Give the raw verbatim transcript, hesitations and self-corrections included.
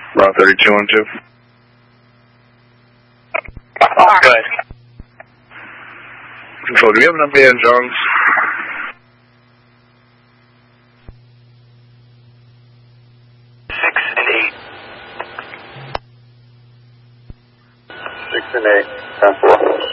Route thirty-two one two. Good. Control, do we have an update on Johns? Six and eight. Six and eight. Ten four.